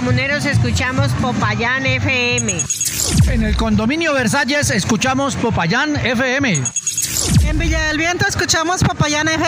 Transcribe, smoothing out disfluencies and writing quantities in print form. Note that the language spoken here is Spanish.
comuneros escuchamos Popayán FM. En el condominio Versalles escuchamos Popayán FM. En Villa del Viento escuchamos Popayán FM.